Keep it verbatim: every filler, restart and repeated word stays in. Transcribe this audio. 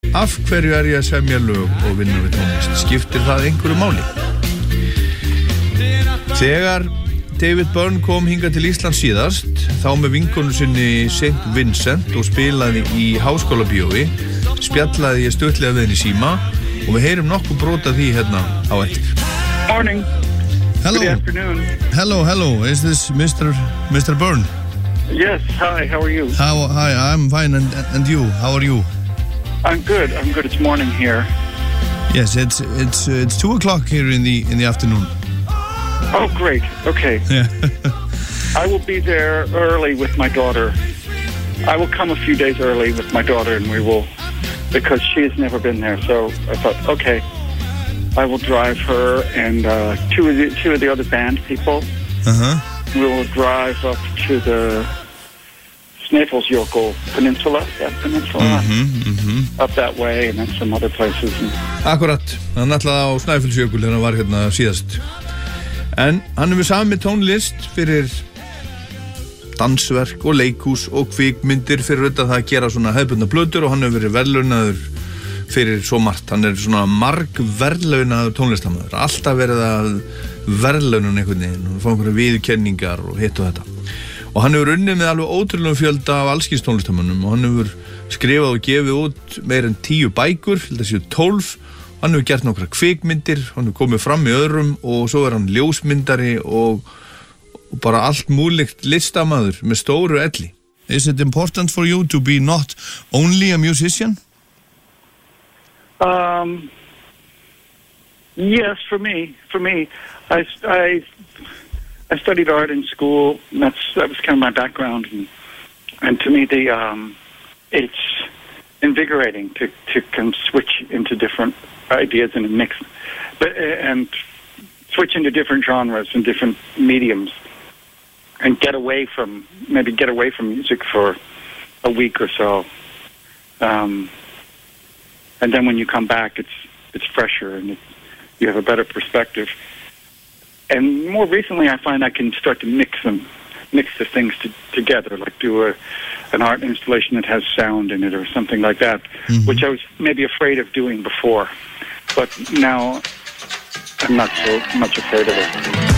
Af hverju er ég að semja lög og vinna við tónlist? Skiptir það einhverju máli? Þegar David Byrne kom hingað til Íslands síðast, þá með vinkonu sinni Saint Vincent og spilaði í háskólabíói, spjallaði ég stuttlega við henni í síma og við heyrum nokkuð brot af því hérna á eftir. Morning. Hello. Good afternoon. Hello, hello. Is this Mister Mister Byrne? Yes. Hi. How are you? How? Hi. I'm fine. And and you? How are you? I'm good. I'm good. It's morning here. Yes. It's it's uh, it's two o'clock here in the in the afternoon. Oh, great. Okay. Yeah. I will be there early with my daughter. I will come a few days early with my daughter, and we will, because she has never been there. So I thought, okay, I will drive her and uh, two of the two of the other band people. Uh huh. We will drive up to the Snæfellsjökull Peninsula, that peninsula, mm-hmm, mm-hmm. up that way, and then some other places. And... Akkurat, hann ætlaði á Snæfellsjökull þegar hann var hérna síðast. En hann hefur samið tónlist fyrir dansverk og leikhús og kvikmyndir fyrir auðvitað það að gera svona hefðbundna plötur og hann hefur verið verðlaunaður fyrir svo margt. Hann er svona marg verðlaunaður tónlistarmaður. Alltaf verið að verðlaunum einhvern veginn og fá einhverja viðurkenningar og hitt og þetta. Og hann hefur unnið með alveg ótrúlega fjölda af allskyns tónlistarmönnum og hann hefur skrifað og gefið út meir en tíu bækur, held að séu tólf. Hann hefur gert nokkra kvikmyndir, hann hefur komið fram í öðrum og svo er hann ljósmyndari og, og bara allt múlíkt listamaður með stóru elli. Is it important for you to be not only a musician? Um, yes, for me, for me, I, I, I studied art in school, and that's, that was kind of my background, and, and to me, the, um, it's invigorating to, to can switch into different ideas and mix, but, and switch into different genres and different mediums, and get away from, maybe get away from music for a week or so. Um, And then when you come back, it's it's fresher and it, you have a better perspective. And more recently, I find I can start to mix them, mix the things to, together, like do a an art installation that has sound in it or something like that, mm-hmm. which I was maybe afraid of doing before, but now I'm not so much afraid of it.